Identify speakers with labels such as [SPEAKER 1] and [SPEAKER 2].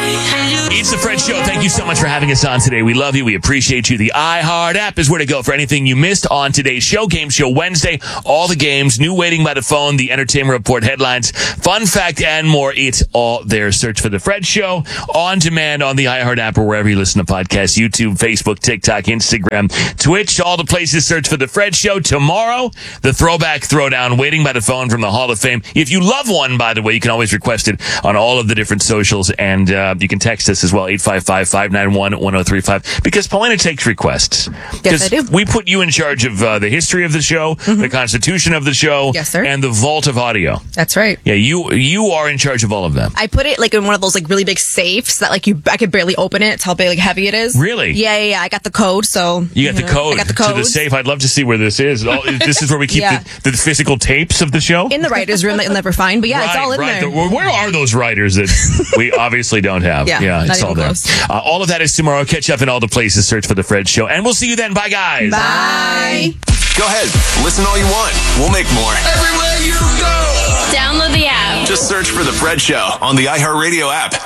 [SPEAKER 1] It's the Fred Show. Thank you so much for having us on today. We love you. We appreciate you. The iHeart app is where to go for anything you missed on today's show. Game Show Wednesday. All the games, new waiting by the phone, the entertainment report, headlines, fun fact, and more. It's all there. Search for the Fred Show on demand on the iHeart app or wherever you listen to podcasts. YouTube, Facebook, TikTok, Instagram, Twitch, all the places. Search for the Fred Show. Tomorrow, the Throwback Throwdown, waiting by the phone from the Hall of Fame. If you love one, by the way, you can always request it on all of the different socials, and you can text us as well, 855-591-1035, because Paulina takes requests.
[SPEAKER 2] Yes, I do.
[SPEAKER 1] We put you in charge of the history of the show, the constitution of the show,
[SPEAKER 2] Yes, sir.
[SPEAKER 1] and the vault of audio.
[SPEAKER 2] That's right.
[SPEAKER 1] Yeah, you are in charge of all of them.
[SPEAKER 2] I put it like in one of those like really big safes that like I could barely open it. It's how big, like heavy it is.
[SPEAKER 1] Really?
[SPEAKER 2] Yeah. I got the code, so
[SPEAKER 1] You got the code
[SPEAKER 2] I got the
[SPEAKER 1] to the
[SPEAKER 2] codes.
[SPEAKER 1] safe. I'd love to see where this is. This is where we keep
[SPEAKER 2] Yeah.
[SPEAKER 1] the physical tapes of the show?
[SPEAKER 2] in the writer's room that you'll never find. But yeah, it's all in there.
[SPEAKER 1] Where are those writers that we obviously don't have?
[SPEAKER 2] Yeah,
[SPEAKER 1] it's
[SPEAKER 2] not
[SPEAKER 1] all
[SPEAKER 2] even
[SPEAKER 1] there.
[SPEAKER 2] close.
[SPEAKER 1] All of that is tomorrow. Catch up in all the places. Search for the Fred Show, and we'll see you then. Bye, guys.
[SPEAKER 2] Bye.
[SPEAKER 3] Go ahead. Listen all you want. We'll make more. Everywhere you go.
[SPEAKER 4] Download the app.
[SPEAKER 3] Just search for The Fred Show on the iHeartRadio app.